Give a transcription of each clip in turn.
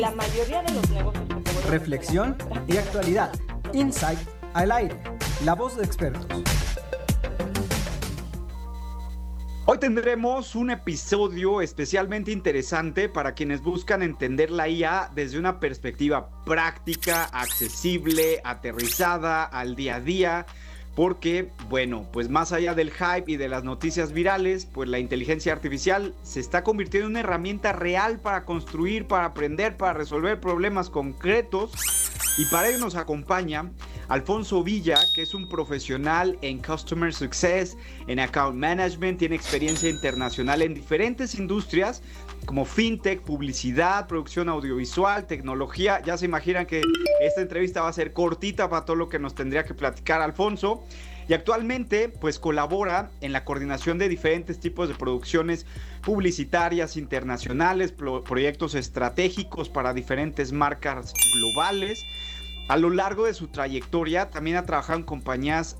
La mayoría de los negocios que te voy a Reflexión y actualidad. Insight al aire. La voz de expertos. Hoy tendremos un episodio especialmente interesante para quienes buscan entender la IA desde una perspectiva práctica, accesible, aterrizada al día a día. Porque, bueno, pues más allá del hype y de las noticias virales, pues la inteligencia artificial se está convirtiendo en una herramienta real para construir, para aprender, para resolver problemas concretos. Y para ello nos acompaña Alfonso Villa, que es un profesional en Customer Success, en Account Management, tiene experiencia internacional en diferentes industrias como fintech, publicidad, producción audiovisual, tecnología. Ya se imaginan que esta entrevista va a ser cortita para todo lo que nos tendría que platicar Alfonso. Y actualmente pues colabora en la coordinación de diferentes tipos de producciones publicitarias internacionales, proyectos estratégicos para diferentes marcas globales. A lo largo de su trayectoria también ha trabajado en compañías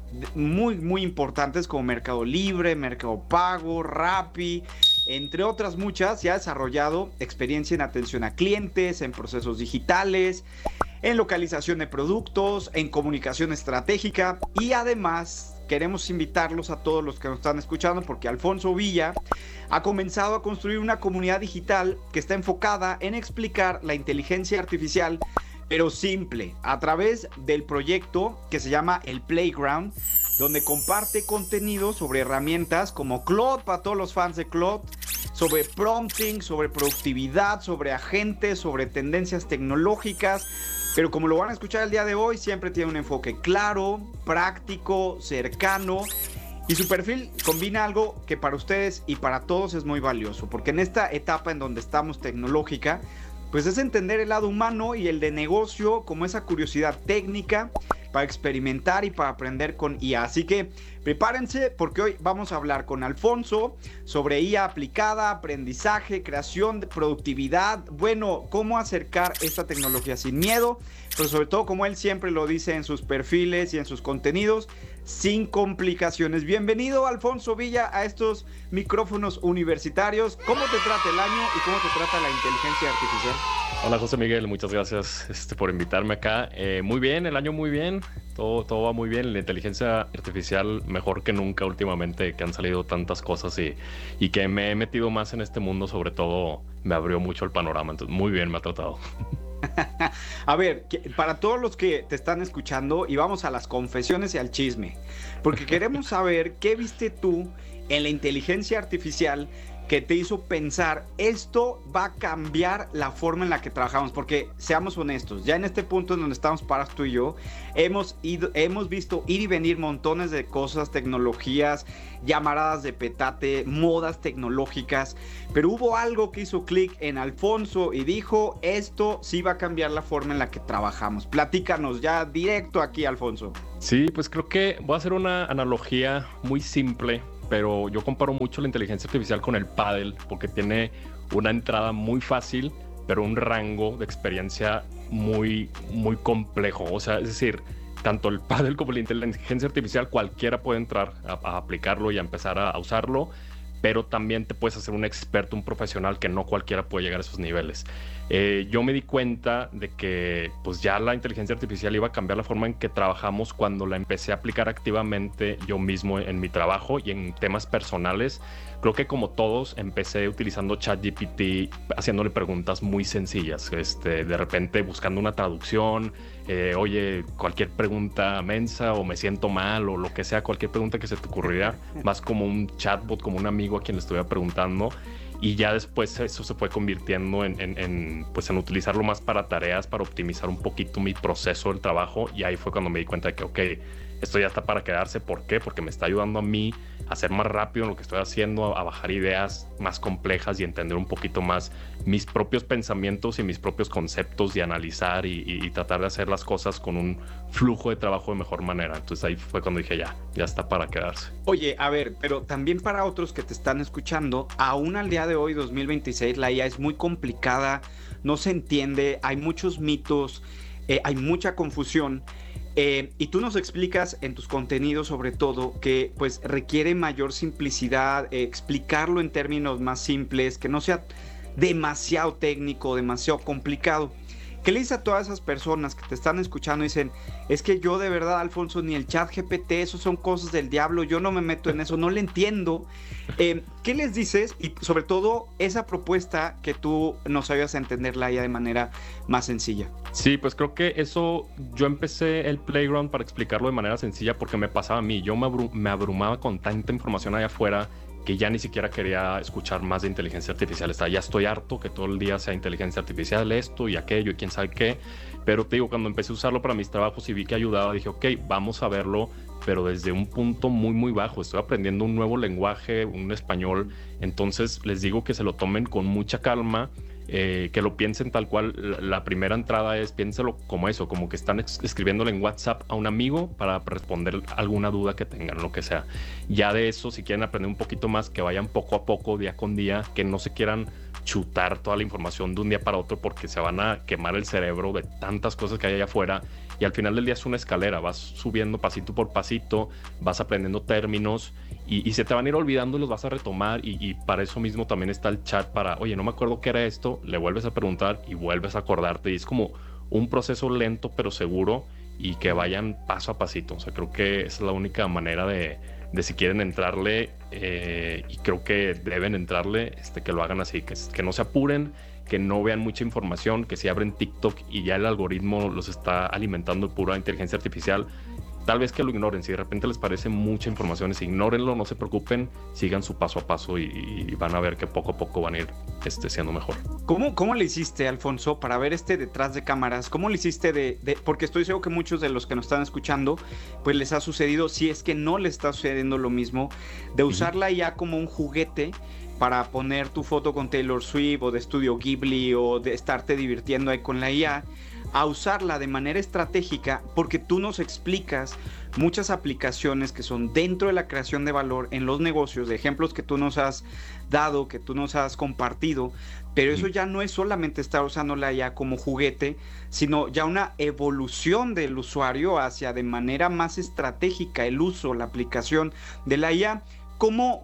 muy importantes como Mercado Libre, Mercado Pago, Rappi, entre otras muchas. Y ha desarrollado experiencia en atención a clientes, en procesos digitales, en localización de productos, en comunicación estratégica. Y además queremos invitarlos a todos los que nos están escuchando porque Alfonso Villa ha comenzado a construir una comunidad digital que está enfocada en explicar la inteligencia artificial, pero simple, a través del proyecto que se llama El Playground, donde comparte contenido sobre herramientas como Claude, para todos los fans de Claude, sobre prompting, sobre productividad, sobre agentes, sobre tendencias tecnológicas. Pero como lo van a escuchar el día de hoy, siempre tiene un enfoque claro, práctico, cercano. Y su perfil combina algo que para ustedes y para todos es muy valioso, porque en esta etapa en donde estamos tecnológica, pues es entender el lado humano y el de negocio como esa curiosidad técnica para experimentar y para aprender con IA. Así que prepárense porque hoy vamos a hablar con Alfonso sobre IA aplicada, aprendizaje, creación de productividad. Bueno, cómo acercar esta tecnología sin miedo, pero sobre todo, como él siempre lo dice en sus perfiles y en sus contenidos, sin complicaciones. Bienvenido, Alfonso Villa, a estos micrófonos universitarios. ¿Cómo te trata el año y cómo te trata la inteligencia artificial? Hola, José Miguel, muchas gracias por invitarme acá. Muy bien, el año muy bien, todo va muy bien. La inteligencia artificial mejor que nunca últimamente, que han salido tantas cosas y que me he metido más en este mundo, sobre todo me abrió mucho el panorama, entonces muy bien me ha tratado. A ver, para todos los que te están escuchando, y vamos a las confesiones y al chisme, porque queremos saber qué viste tú en la inteligencia artificial que te hizo pensar, esto va a cambiar la forma en la que trabajamos. Porque seamos honestos, ya en este punto en donde estamos parados tú y yo, hemos visto ir y venir montones de cosas, tecnologías, llamaradas de petate, modas tecnológicas, pero hubo algo que hizo clic en Alfonso y dijo, esto sí va a cambiar la forma en la que trabajamos. Platícanos ya directo aquí, Alfonso. Sí, pues creo que voy a hacer una analogía muy simple, pero yo comparo mucho la inteligencia artificial con el pádel porque tiene una entrada muy fácil, pero un rango de experiencia muy complejo. O sea, es decir, tanto el pádel como la inteligencia artificial, cualquiera puede entrar a aplicarlo y a empezar a usarlo, pero también te puedes hacer un experto, un profesional, que no cualquiera puede llegar a esos niveles. Yo me di cuenta de que pues ya la inteligencia artificial iba a cambiar la forma en que trabajamos cuando la empecé a aplicar activamente yo mismo en mi trabajo y en temas personales. Creo que como todos empecé utilizando ChatGPT, haciéndole preguntas muy sencillas, de repente buscando una traducción, oye, cualquier pregunta mensa o me siento mal o lo que sea, cualquier pregunta que se te ocurriera, más como un chatbot, como un amigo a quien le estuviera preguntando. Y ya después eso se fue convirtiendo en utilizarlo más para tareas, para optimizar un poquito mi proceso del trabajo. Y ahí fue cuando me di cuenta de que, ok, esto ya está para quedarse. ¿Por qué? Porque me está ayudando a mí a ser más rápido en lo que estoy haciendo, a bajar ideas más complejas y entender un poquito más mis propios pensamientos y mis propios conceptos, y analizar y tratar de hacer las cosas con un flujo de trabajo de mejor manera. Entonces ahí fue cuando dije, ya está para quedarse. Oye, a ver, pero también para otros que te están escuchando, aún al día de hoy, 2026, la IA es muy complicada, no se entiende, hay muchos mitos, hay mucha confusión. Y tú nos explicas en tus contenidos, sobre todo, que pues requiere mayor simplicidad, explicarlo en términos más simples, que no sea demasiado técnico, demasiado complicado. ¿Qué le dices a todas esas personas que te están escuchando y dicen, es que yo de verdad, Alfonso, ni el chat GPT, eso son cosas del diablo, yo no me meto en eso, no le entiendo? ¿Qué les dices? Y sobre todo, esa propuesta que tú nos ayudas a entenderla ya de manera más sencilla. Sí, pues creo que eso, yo empecé el Playground para explicarlo de manera sencilla porque me pasaba a mí, yo me abrumaba con tanta información allá afuera que ya ni siquiera quería escuchar más de inteligencia artificial. Ya estoy harto que todo el día sea inteligencia artificial, esto y aquello y quién sabe qué. Pero te digo, cuando empecé a usarlo para mis trabajos y vi que ayudaba, dije, ok, vamos a verlo, pero desde un punto muy, muy bajo. Estoy aprendiendo un nuevo lenguaje, un español. Entonces les digo que se lo tomen con mucha calma, que lo piensen tal cual. La primera entrada es, piénselo como eso, como que están escribiéndole en WhatsApp a un amigo para responder alguna duda que tengan, lo que sea. Ya de eso, si quieren aprender un poquito más, que vayan poco a poco, día con día, que no se quieran chutar toda la información de un día para otro porque se van a quemar el cerebro de tantas cosas que hay allá afuera. Y al final del día es una escalera, vas subiendo pasito por pasito, vas aprendiendo términos y se te van a ir olvidando y los vas a retomar. Y para eso mismo también está el chat para, oye, no me acuerdo qué era esto, le vuelves a preguntar y vuelves a acordarte. Y es como un proceso lento pero seguro y que vayan paso a pasito. O sea, creo que esa es la única manera de si quieren entrarle, y creo que deben entrarle, que lo hagan así, que no se apuren, que no vean mucha información, que si abren TikTok y ya el algoritmo los está alimentando de pura inteligencia artificial, tal vez que lo ignoren. Si de repente les parece mucha información, ignórenlo, no se preocupen, sigan su paso a paso y van a ver que poco a poco van a ir siendo mejor. ¿Cómo le hiciste, Alfonso, para ver detrás de cámaras? ¿Cómo le hiciste porque estoy seguro que muchos de los que nos están escuchando, pues les ha sucedido, si es que no les está sucediendo lo mismo, de usarla ya como un juguete para poner tu foto con Taylor Swift o de Estudio Ghibli o de estarte divirtiendo ahí con la IA, a usarla de manera estratégica, porque tú nos explicas muchas aplicaciones que son dentro de la creación de valor en los negocios, de ejemplos que tú nos has dado, que tú nos has compartido, pero eso ya no es solamente estar usándola ya como juguete, sino ya una evolución del usuario hacia de manera más estratégica el uso, la aplicación de la IA. ¿Cómo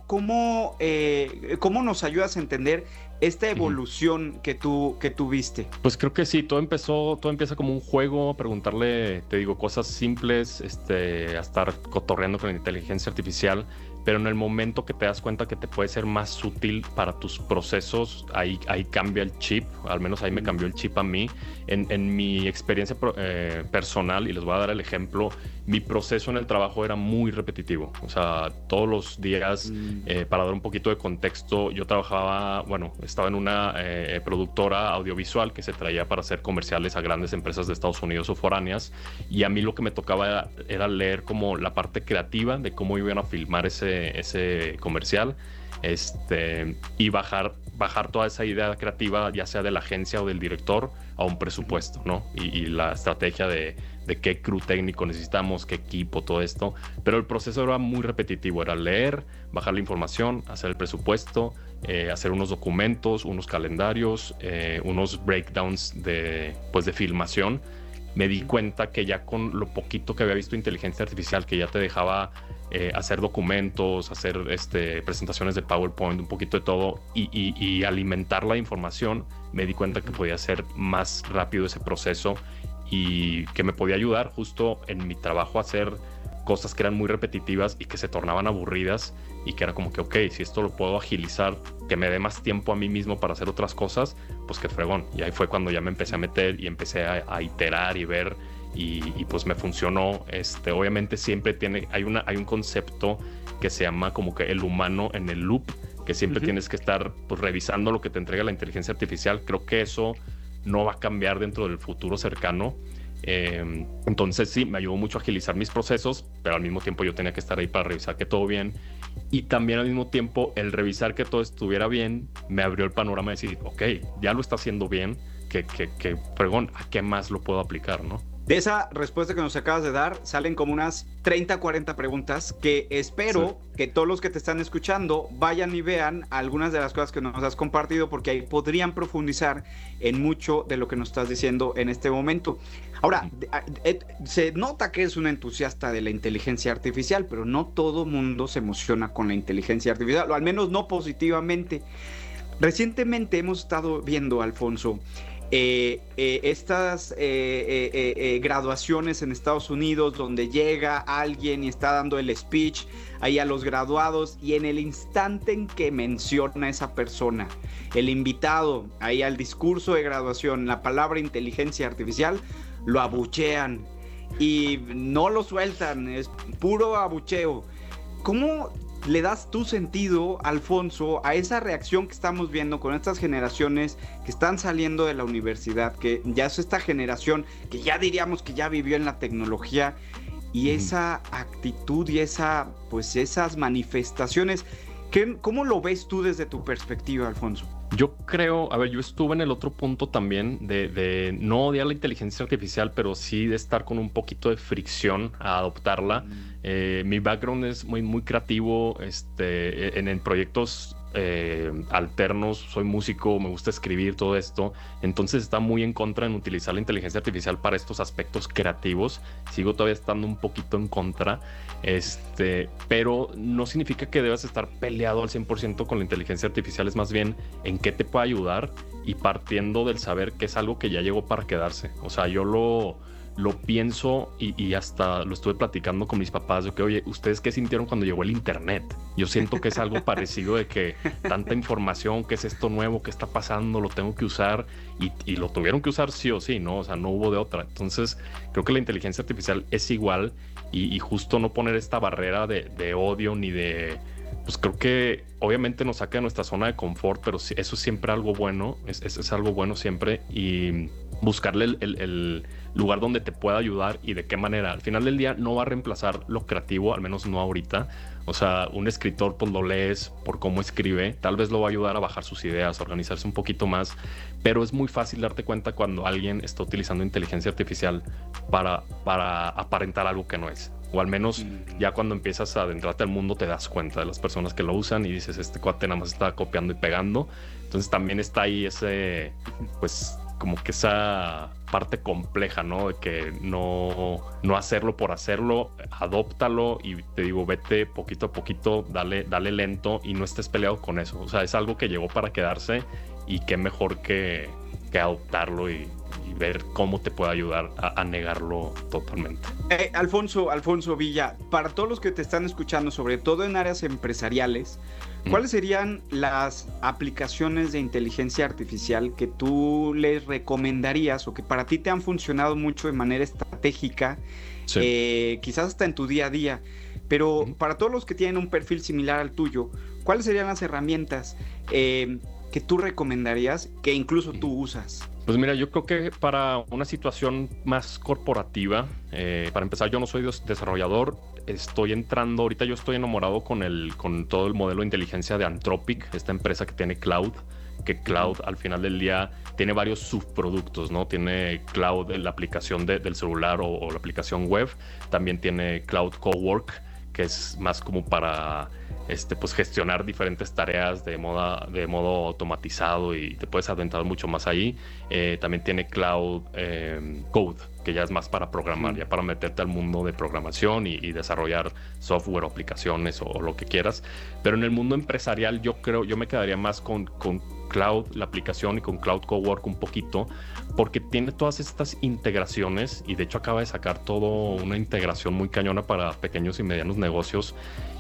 nos ayudas a entender esta evolución que tú viste? Pues creo que sí, todo empieza como un juego, preguntarle, te digo, cosas simples, a estar cotorreando con la inteligencia artificial, pero en el momento que te das cuenta que te puede ser más útil para tus procesos, ahí cambia el chip, al menos ahí me cambió el chip a mí. En mi experiencia personal, y les voy a dar el ejemplo, mi proceso en el trabajo era muy repetitivo. O sea, todos los días, para dar un poquito de contexto, yo estaba en una productora audiovisual que se traía para hacer comerciales a grandes empresas de Estados Unidos o foráneas, y a mí lo que me tocaba era leer como la parte creativa de cómo iban a filmar ese comercial, y bajar toda esa idea creativa, ya sea de la agencia o del director, a un presupuesto, ¿no? Y la estrategia de qué crew técnico necesitamos, qué equipo, todo esto. Pero el proceso era muy repetitivo, era leer, bajar la información, hacer el presupuesto, hacer unos documentos, unos calendarios, unos breakdowns de filmación. Me di cuenta que ya con lo poquito que había visto inteligencia artificial, que ya te dejaba hacer documentos, hacer presentaciones de PowerPoint, un poquito de todo, y alimentar la información, me di cuenta que podía hacer más rápido ese proceso y que me podía ayudar justo en mi trabajo a hacer cosas que eran muy repetitivas y que se tornaban aburridas, y que era como que, ok, si esto lo puedo agilizar, que me dé más tiempo a mí mismo para hacer otras cosas, pues qué fregón. Y ahí fue cuando ya me empecé a meter y empecé a iterar y ver, y pues me funcionó. Obviamente siempre hay un concepto que se llama como que el humano en el loop, que siempre tienes que estar pues revisando lo que te entrega la inteligencia artificial. Creo que eso no va a cambiar dentro del futuro cercano. Entonces sí, me ayudó mucho a agilizar mis procesos, pero al mismo tiempo yo tenía que estar ahí para revisar que todo bien, y también al mismo tiempo el revisar que todo estuviera bien me abrió el panorama de decir, ok, ya lo está haciendo bien, que fregón, ¿a qué más lo puedo aplicar, no? De esa respuesta que nos acabas de dar, salen como unas 30, 40 preguntas que espero que todos los que te están escuchando vayan y vean algunas de las cosas que nos has compartido, porque ahí podrían profundizar en mucho de lo que nos estás diciendo en este momento. Ahora, se nota que eres un entusiasta de la inteligencia artificial, pero no todo mundo se emociona con la inteligencia artificial, o al menos no positivamente. Recientemente hemos estado viendo, Alfonso, estas graduaciones en Estados Unidos donde llega alguien y está dando el speech ahí a los graduados, y en el instante en que menciona a esa persona, el invitado ahí al discurso de graduación, la palabra inteligencia artificial, lo abuchean y no lo sueltan, es puro abucheo. ¿Cómo le das tu sentido, Alfonso, a esa reacción que estamos viendo con estas generaciones que están saliendo de la universidad, que ya es esta generación que ya diríamos que ya vivió en la tecnología, y esa actitud y esas manifestaciones? ¿Cómo lo ves tú desde tu perspectiva, Alfonso? Yo creo, yo estuve en el otro punto también de no odiar la inteligencia artificial, pero sí de estar con un poquito de fricción a adoptarla. Mi background es muy, muy creativo, en proyectos alternos, soy músico, me gusta escribir, todo esto. Entonces está muy en contra en utilizar la inteligencia artificial para estos aspectos creativos. Sigo todavía estando un poquito en contra. Pero no significa que debas estar peleado al 100% con la inteligencia artificial, es más bien en qué te puede ayudar, y partiendo del saber que es algo que ya llegó para quedarse. O sea, yo lo pienso y hasta lo estuve platicando con mis papás de que, oye, ¿ustedes qué sintieron cuando llegó el internet? Yo siento que es algo parecido, de que tanta información, ¿qué es esto nuevo? ¿Qué está pasando? Lo tengo que usar, y lo tuvieron que usar sí o sí, ¿no? O sea, no hubo de otra. Entonces, creo que la inteligencia artificial es igual, y justo no poner esta barrera de odio ni de... Pues creo que obviamente nos saca de nuestra zona de confort, pero eso es siempre algo bueno, es algo bueno siempre, y buscarle el lugar donde te pueda ayudar y de qué manera. Al final del día no va a reemplazar lo creativo, al menos no ahorita. O sea, un escritor, pues lo lees por cómo escribe, tal vez lo va a ayudar a bajar sus ideas, a organizarse un poquito más, pero es muy fácil darte cuenta cuando alguien está utilizando inteligencia artificial para aparentar algo que no es. O al menos ya cuando empiezas a adentrarte al mundo te das cuenta de las personas que lo usan y dices, este cuate nada más está copiando y pegando. Entonces también está ahí ese, pues como que esa parte compleja, ¿no? De que no hacerlo por hacerlo, adóptalo, y te digo, vete poquito a poquito, dale lento, y no estés peleado con eso. O sea, es algo que llegó para quedarse, y qué mejor que adoptarlo y ver cómo te puede ayudar a negarlo totalmente. Alfonso Villa, para todos los que te están escuchando, sobre todo en áreas empresariales, ¿cuáles serían las aplicaciones de inteligencia artificial que tú les recomendarías o que para ti te han funcionado mucho de manera estratégica, quizás hasta en tu día a día? Pero para todos los que tienen un perfil similar al tuyo, ¿cuáles serían las herramientas que tú recomendarías, que incluso tú usas? Pues mira, yo creo que para una situación más corporativa, para empezar, yo no soy desarrollador, estoy entrando, ahorita yo estoy enamorado con todo el modelo de inteligencia de Anthropic, esta empresa que tiene Cloud, que Cloud al final del día tiene varios subproductos, ¿no? Tiene Cloud, la aplicación del celular o la aplicación web, también tiene Cloud Cowork, que es más como para pues gestionar diferentes tareas de modo automatizado, y te puedes adentrar mucho más ahí. También tiene Cloud Code, que ya es más para programar, ya para meterte al mundo de programación y desarrollar software o aplicaciones o lo que quieras. Pero en el mundo empresarial yo me quedaría más con Cloud, la aplicación, y con Cloud Cowork un poquito, porque tiene todas estas integraciones, y de hecho acaba de sacar todo una integración muy cañona para pequeños y medianos negocios.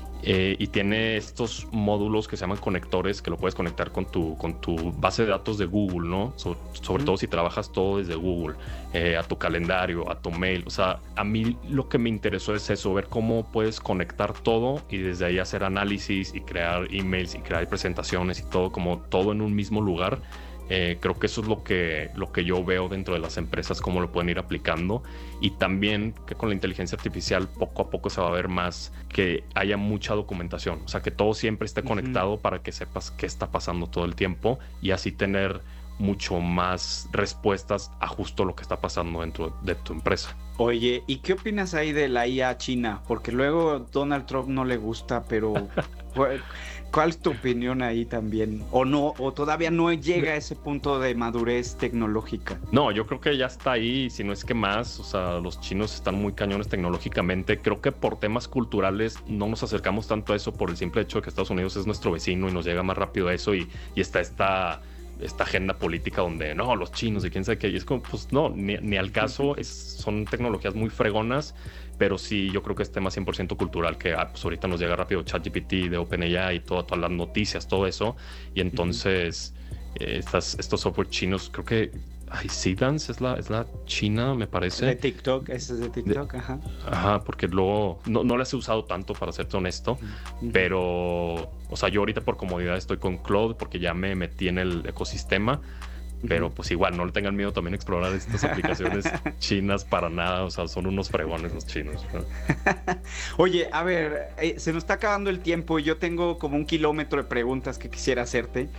Y tiene estos módulos que se llaman conectores, que lo puedes conectar con tu base de datos de Google, ¿no? Sobre todo si trabajas todo desde Google, a tu calendario, a tu mail. O sea, a mí lo que me interesó es eso, ver cómo puedes conectar todo y desde ahí hacer análisis y crear emails y crear presentaciones y todo, como todo en un mismo lugar. Creo que eso es lo que yo veo dentro de las empresas, cómo lo pueden ir aplicando, y también que con la inteligencia artificial poco a poco se va a ver más que haya mucha documentación, o sea, que todo siempre esté conectado para que sepas qué está pasando todo el tiempo, y así tener mucho más respuestas a justo lo que está pasando dentro de tu empresa. Oye, ¿y qué opinas ahí de la IA china? Porque luego Donald Trump no le gusta, pero ¿Cuál es tu opinión ahí también? ¿O no? ¿O todavía no llega a ese punto de madurez tecnológica? No, yo creo que ya está ahí, si no es que más. O sea, los chinos están muy cañones tecnológicamente. Creo que por temas culturales no nos acercamos tanto a eso por el simple hecho de que Estados Unidos es nuestro vecino y nos llega más rápido a eso y está esta agenda política donde no, los chinos y quién sabe qué. Y es como, pues no, ni al caso. Son tecnologías muy fregonas, pero sí, yo creo que es tema 100% cultural, que pues ahorita nos llega rápido ChatGPT de OpenAI y todas las noticias, todo eso. Y entonces, estos software chinos, creo que Seedance es la china, me parece. De TikTok, ese es de TikTok, ajá. Ajá, porque luego no las he usado tanto, para serte honesto, pero, o sea, yo ahorita por comodidad estoy con Claude porque ya me metí en el ecosistema. Pero pues igual, no le tengan miedo también a explorar estas aplicaciones chinas para nada. O sea, son unos fregones los chinos, ¿no? Oye, a ver, se nos está acabando el tiempo y yo tengo como 1 kilómetro de preguntas que quisiera hacerte.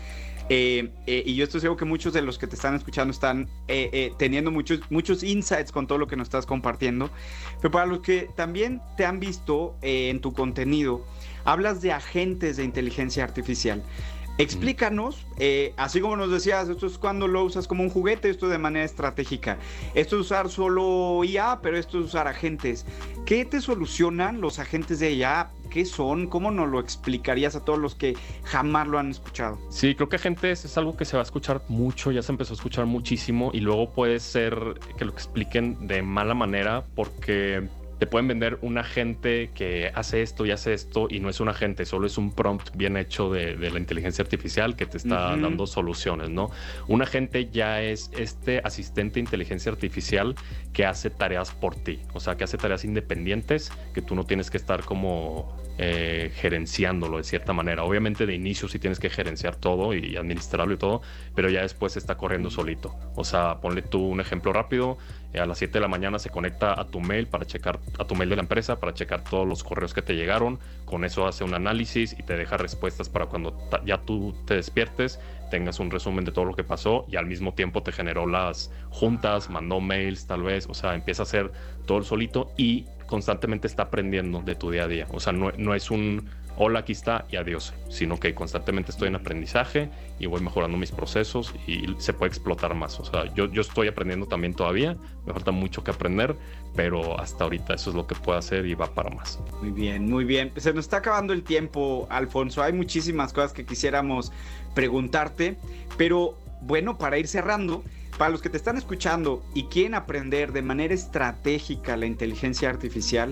Y yo estoy seguro que muchos de los que te están escuchando están teniendo muchos insights con todo lo que nos estás compartiendo. Pero para los que también te han visto en tu contenido, hablas de agentes de inteligencia artificial. Explícanos, así como nos decías, esto es cuando lo usas como un juguete, esto de manera estratégica. Esto es usar solo IA, pero esto es usar agentes. ¿Qué te solucionan los agentes de IA? ¿Qué son? ¿Cómo nos lo explicarías a todos los que jamás lo han escuchado? Sí, creo que agentes es algo que se va a escuchar mucho, ya se empezó a escuchar muchísimo y luego puede ser que lo expliquen de mala manera porque te pueden vender un agente que hace esto y no es un agente, solo es un prompt bien hecho de la inteligencia artificial que te está dando soluciones, ¿no? Un agente ya es este asistente de inteligencia artificial que hace tareas por ti, o sea, que hace tareas independientes que tú no tienes que estar como gerenciándolo de cierta manera. Obviamente de inicio sí tienes que gerenciar todo y administrarlo y todo, pero ya después está corriendo solito. O sea, ponle tú un ejemplo rápido. A las 7 de la mañana se conecta a tu mail para checar, a tu mail de la empresa, para checar todos los correos que te llegaron. Con eso hace un análisis y te deja respuestas para cuando ya tú te despiertes, tengas un resumen de todo lo que pasó y al mismo tiempo te generó las juntas, mandó mails tal vez. O sea, empieza a hacer todo el solito y constantemente está aprendiendo de tu día a día. O sea, no es un hola, aquí está y adiós, sino que constantemente estoy en aprendizaje y voy mejorando mis procesos y se puede explotar más. O sea, yo estoy aprendiendo también todavía, me falta mucho que aprender, pero hasta ahorita eso es lo que puedo hacer y va para más. Muy bien, muy bien. Se nos está acabando el tiempo, Alfonso. Hay muchísimas cosas que quisiéramos preguntarte, pero bueno, para ir cerrando, para los que te están escuchando y quieren aprender de manera estratégica la inteligencia artificial,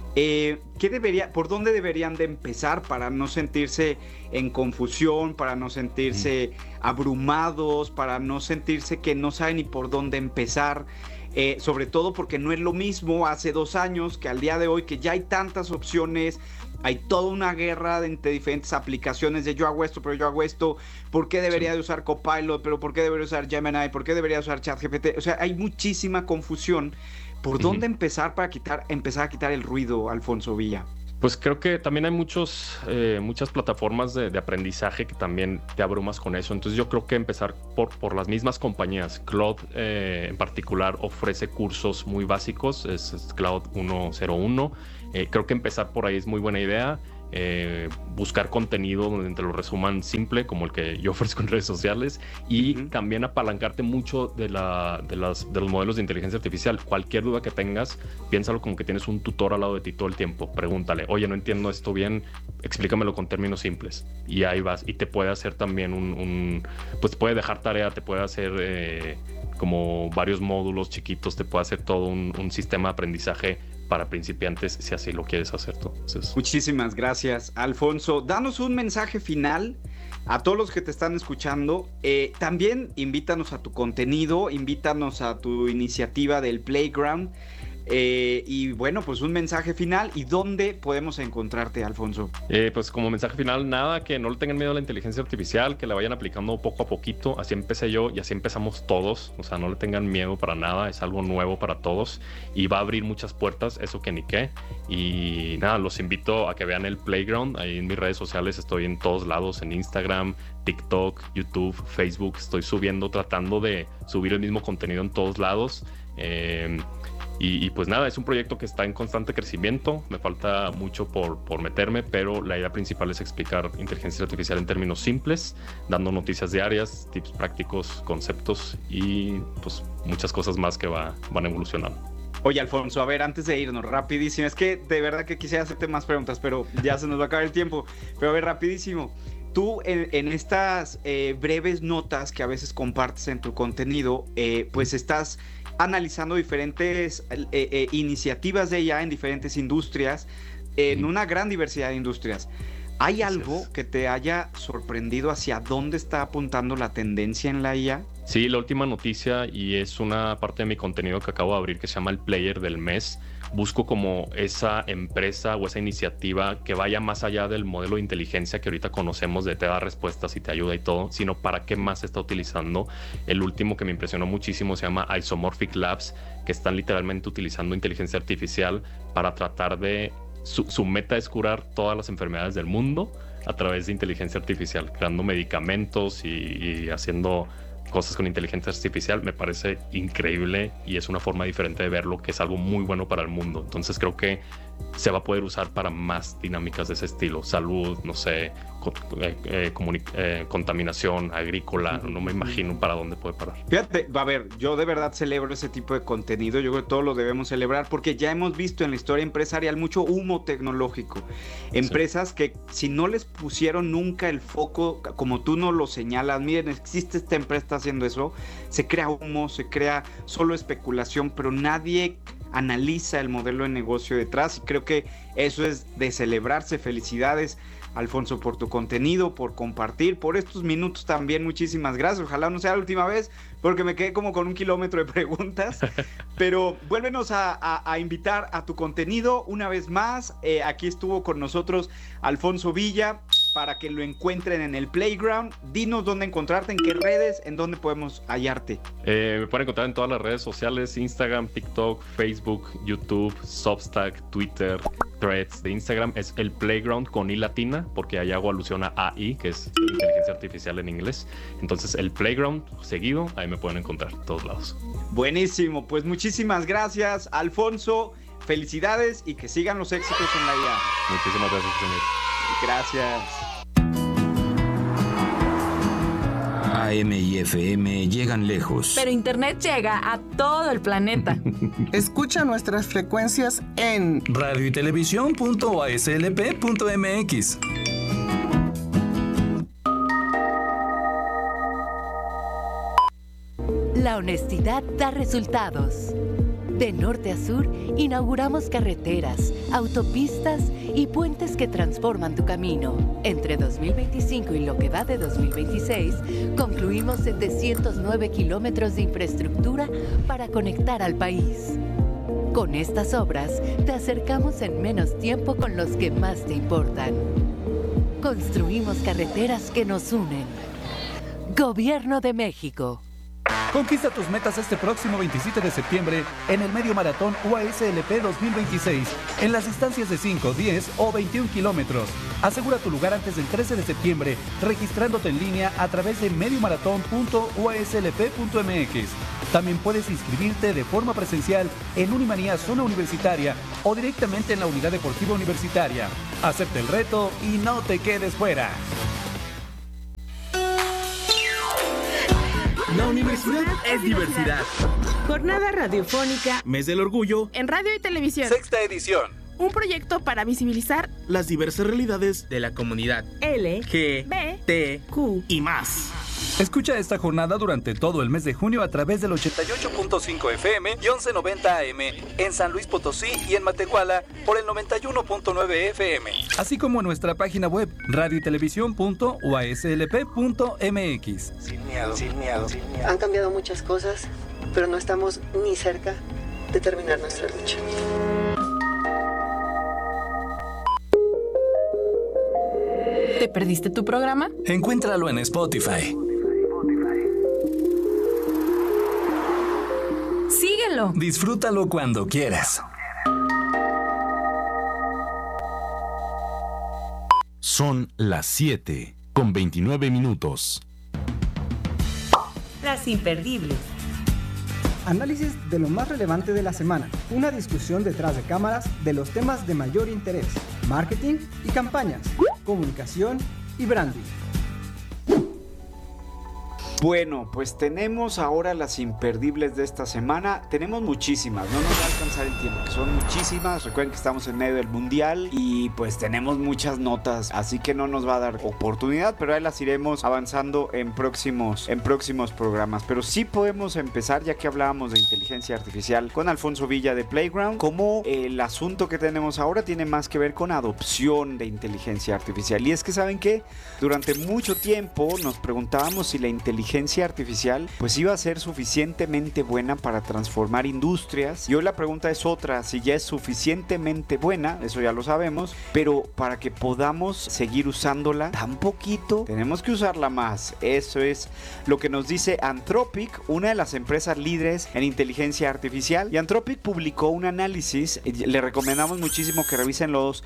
¿por dónde deberían de empezar para no sentirse en confusión, para no sentirse abrumados, para no sentirse que no saben ni por dónde empezar? Sobre todo porque no es lo mismo hace 2 años que al día de hoy, que ya hay tantas opciones, hay toda una guerra entre diferentes aplicaciones de yo hago esto, pero yo hago esto, ¿por qué debería de usar Copilot? ¿Pero por qué debería usar Gemini? ¿Por qué debería usar ChatGPT? O sea, hay muchísima confusión. ¿Por dónde empezar para empezar a quitar el ruido, Alfonso Villa? Pues creo que también hay muchas plataformas de aprendizaje que también te abrumas con eso. Entonces yo creo que empezar por las mismas compañías. Claude en particular ofrece cursos muy básicos, es Claude 101. Creo que empezar por ahí es muy buena idea. Buscar contenido donde te lo resuman simple, como el que yo ofrezco en redes sociales, y también apalancarte mucho de los modelos de inteligencia artificial. Cualquier duda que tengas, piénsalo como que tienes un tutor al lado de ti todo el tiempo. Pregúntale, oye, no entiendo esto bien, explícamelo con términos simples. Y ahí vas, y te puede hacer también pues te puede dejar tarea, te puede hacer como varios módulos chiquitos, te puede hacer todo un sistema de aprendizaje para principiantes, si así lo quieres hacer tú. Entonces, muchísimas gracias, Alfonso. Danos un mensaje final a todos los que te están escuchando. También invítanos a tu contenido, invítanos a tu iniciativa del Playground. Y bueno, pues un mensaje final. ¿Y dónde podemos encontrarte, Alfonso? Pues como mensaje final, nada, que no le tengan miedo a la inteligencia artificial, que la vayan aplicando poco a poquito. Así empecé yo y así empezamos todos. O sea, no le tengan miedo para nada, es algo nuevo para todos y va a abrir muchas puertas, eso que ni qué. Y nada, los invito a que vean el Playground. Ahí en mis redes sociales estoy en todos lados, en Instagram, TikTok, YouTube, Facebook. Estoy tratando de subir el mismo contenido en todos lados. Y pues nada, es un proyecto que está en constante crecimiento, me falta mucho por meterme, pero la idea principal es explicar inteligencia artificial en términos simples, dando noticias diarias, tips prácticos, conceptos y pues muchas cosas más que van evolucionando. Oye, Alfonso, a ver, antes de irnos, rapidísimo, es que de verdad que quisiera hacerte más preguntas, pero ya se nos va a acabar el tiempo, pero a ver, rapidísimo. Tú en estas breves notas que a veces compartes en tu contenido, pues estás analizando diferentes iniciativas de IA en diferentes industrias, en una gran diversidad de industrias. ¿Hay algo que te haya sorprendido hacia dónde está apuntando la tendencia en la IA? Sí, la última noticia, y es una parte de mi contenido que acabo de abrir que se llama el Player del Mes. Busco como esa empresa o esa iniciativa que vaya más allá del modelo de inteligencia que ahorita conocemos de te da respuestas y te ayuda y todo, sino para qué más se está utilizando. El último que me impresionó muchísimo se llama Isomorphic Labs, que están literalmente utilizando inteligencia artificial para tratar de... Su meta es curar todas las enfermedades del mundo a través de inteligencia artificial, creando medicamentos y haciendo cosas con inteligencia artificial. Me parece increíble y es una forma diferente de verlo, que es algo muy bueno para el mundo. Entonces creo que se va a poder usar para más dinámicas de ese estilo. Salud, no sé, contaminación agrícola. No me imagino para dónde puede parar. Fíjate, a ver, yo de verdad celebro ese tipo de contenido. Yo creo que todo lo debemos celebrar porque ya hemos visto en la historia empresarial mucho humo tecnológico. Empresas que si no les pusieron nunca el foco, como tú nos lo señalas, miren, existe esta empresa, está haciendo eso, se crea humo, se crea solo especulación, pero nadie analiza el modelo de negocio detrás, y creo que eso es de celebrarse. Felicidades, Alfonso, por tu contenido, por compartir, por estos minutos también. Muchísimas gracias. Ojalá no sea la última vez, porque me quedé como con 1 kilómetro de preguntas, pero vuélvenos a invitar a tu contenido una vez más. Aquí estuvo con nosotros Alfonso Villa, para que lo encuentren en el Playground. Dinos dónde encontrarte, en qué redes, en dónde podemos hallarte. Me pueden encontrar en todas las redes sociales: Instagram, TikTok, Facebook, YouTube, Substack, Twitter, Threads. De Instagram es el Playground con I latina, porque ahí hago alusión a AI, que es inteligencia artificial en inglés. Entonces el Playground seguido, ahí me pueden encontrar en todos lados. Buenísimo, pues muchísimas gracias, Alfonso. Felicidades y que sigan los éxitos en la IA. Muchísimas gracias, señor. Gracias. AM y FM llegan lejos. Pero Internet llega a todo el planeta. Escucha nuestras frecuencias en radio y televisión.aslp.mx. La honestidad da resultados. De norte a sur, inauguramos carreteras, autopistas y puentes que transforman tu camino. Entre 2025 y lo que va de 2026, concluimos 709 kilómetros de infraestructura para conectar al país. Con estas obras, te acercamos en menos tiempo con los que más te importan. Construimos carreteras que nos unen. Gobierno de México. Conquista tus metas este próximo 27 de septiembre en el Medio Maratón UASLP 2026, en las distancias de 5, 10 o 21 kilómetros. Asegura tu lugar antes del 13 de septiembre registrándote en línea a través de mediomaratón.uaslp.mx. También puedes inscribirte de forma presencial en Unimanía Zona Universitaria o directamente en la Unidad Deportiva Universitaria. Acepta el reto y no te quedes fuera. La universidad es diversidad. Jornada radiofónica Mes del Orgullo en radio y televisión. Sexta edición. Un proyecto para visibilizar las diversas realidades de la comunidad L, G, B, T, Q y más. Escucha esta jornada durante todo el mes de junio a través del 88.5 FM y 1190 AM en San Luis Potosí y en Matehuala por el 91.9 FM, así como en nuestra página web radio y televisión.uaslp.mx. Sin miedo. Han cambiado muchas cosas, pero no estamos ni cerca de terminar nuestra lucha. ¿Te perdiste tu programa? Encuéntralo en Spotify. Síguelo. Disfrútalo cuando quieras. Son las 7:29. Las imperdibles. Análisis de lo más relevante de la semana. Una discusión detrás de cámaras de los temas de mayor interés. Marketing y campañas. Comunicación y branding. Bueno, pues tenemos ahora las imperdibles de esta semana. Tenemos muchísimas, no nos va a alcanzar el tiempo, que son muchísimas. Recuerden que estamos en medio del mundial y pues tenemos muchas notas, así que no nos va a dar oportunidad, pero ahí las iremos avanzando en próximos programas. Pero sí podemos empezar, ya que hablábamos de inteligencia artificial, con Alfonso Villa de Playground, como el asunto que tenemos ahora tiene más que ver con adopción de inteligencia artificial. Y es que, ¿saben qué? Durante mucho tiempo nos preguntábamos si la inteligencia artificial pues iba a ser suficientemente buena para transformar industrias, y hoy la pregunta es otra: si ya es suficientemente buena, eso ya lo sabemos, pero para que podamos seguir usándola tan poquito, tenemos que usarla más. Eso es lo que nos dice Anthropic, una de las empresas líderes en inteligencia artificial, y Anthropic publicó un análisis. Le recomendamos muchísimo que revisen los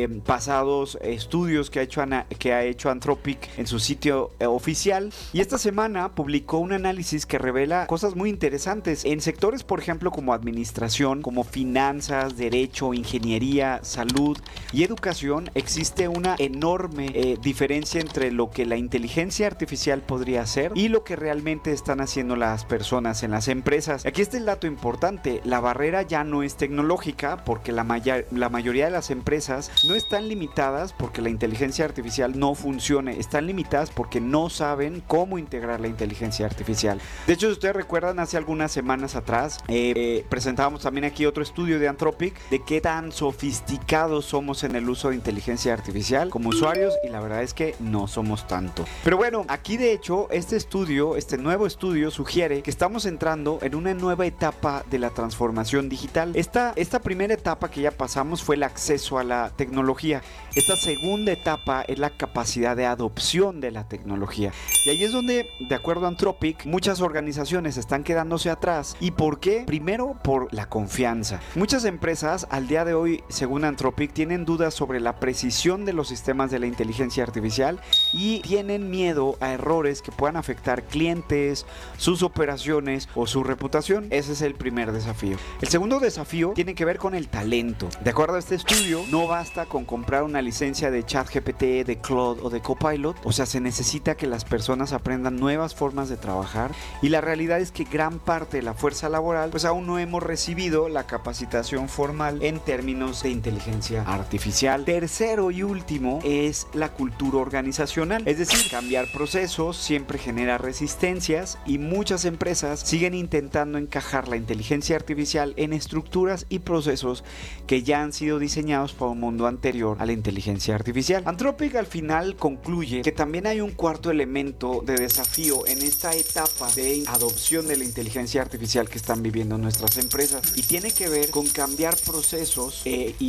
pasados estudios que ha hecho Anthropic en su sitio oficial, y esta semana publicó un análisis que revela cosas muy interesantes en sectores, por ejemplo, como administración, como finanzas, derecho, ingeniería, salud y educación. Existe una enorme diferencia entre lo que la inteligencia artificial podría hacer y lo que realmente están haciendo las personas en las empresas. Aquí está el dato importante: la barrera ya no es tecnológica, porque la mayoría de las empresas no están limitadas porque la inteligencia artificial no funcione, están limitadas porque no saben cómo integrar la inteligencia artificial. De hecho, si ustedes recuerdan, hace algunas semanas atrás presentábamos también aquí otro estudio de Anthropic de qué tan sofisticados somos en el uso de inteligencia artificial como usuarios, y la verdad es que no somos tanto. Pero bueno, aquí de hecho este nuevo estudio sugiere que estamos entrando en una nueva etapa de la transformación digital. Esta primera etapa que ya pasamos fue el acceso a la tecnología. Esta segunda etapa es la capacidad de adopción de la tecnología, y ahí es donde, de acuerdo a Anthropic, muchas organizaciones están quedándose atrás. ¿Y por qué? Primero, por la confianza. Muchas empresas al día de hoy, según Anthropic, tienen dudas sobre la precisión de los sistemas de la inteligencia artificial y tienen miedo a errores que puedan afectar clientes, sus operaciones o su reputación. Ese es el primer desafío. El segundo desafío tiene que ver con el talento. De acuerdo a este estudio, no basta con comprar una licencia de ChatGPT, de Claude o de Copilot. O sea, se necesita que las personas aprendan nuevas formas de trabajar, y la realidad es que gran parte de la fuerza laboral pues aún no hemos recibido la capacitación formal en términos de inteligencia artificial. Tercero y último es la cultura organizacional, es decir, cambiar procesos siempre genera resistencias, y muchas empresas siguen intentando encajar la inteligencia artificial en estructuras y procesos que ya han sido diseñados para un mundo anterior a la inteligencia artificial. Anthropic al final concluye que también hay un cuarto elemento de desafío en esta etapa de adopción de la inteligencia artificial que están viviendo nuestras empresas, y tiene que ver con cambiar procesos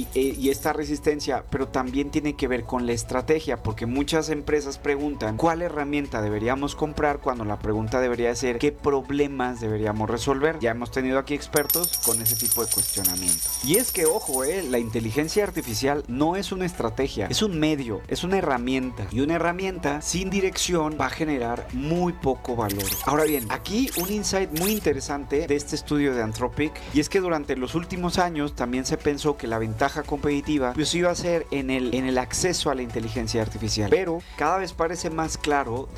y esta resistencia, pero también tiene que ver con la estrategia, porque muchas empresas preguntan cuál herramienta deberíamos comprar, cuando la pregunta debería ser qué problemas deberíamos resolver. Ya hemos tenido aquí expertos con ese tipo de cuestionamiento. Y es que, ojo, la inteligencia artificial no es una estrategia, es un medio, es una herramienta, y una herramienta sin dirección va a generar muy poco valor. Ahora bien, aquí un insight muy interesante de este estudio de Anthropic, y es que durante los últimos años también se pensó que la ventaja competitiva pues iba a ser en el acceso a la inteligencia artificial, pero cada vez parece más claro